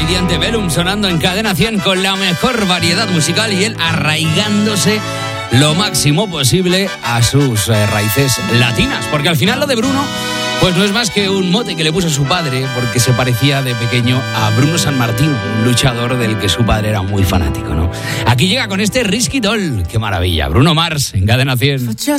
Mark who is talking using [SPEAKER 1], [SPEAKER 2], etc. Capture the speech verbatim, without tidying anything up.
[SPEAKER 1] Lady Antebellum sonando en Cadena cien con la mejor variedad musical y él arraigándose lo máximo posible a sus eh, raíces latinas. Porque al final lo de Bruno, pues no es más que un mote que le puso su padre porque se parecía de pequeño a Bruno San Martín, un luchador del que su padre era muy fanático, ¿no? Aquí llega con este Risky Doll. ¡Qué maravilla! Bruno Mars en Cadena cien.